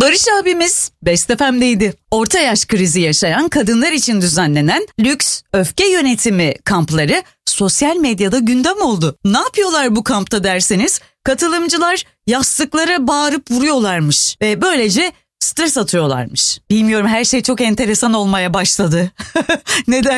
Barış abimiz Best FM'deydi. Orta yaş krizi yaşayan kadınlar için düzenlenen lüks öfke yönetimi kampları sosyal medyada gündem oldu. Ne yapıyorlar bu kampta derseniz, katılımcılar yastıklara bağırıp vuruyorlarmış ve böylece stres atıyorlarmış. Bilmiyorum, her şey çok enteresan olmaya başladı. Neden?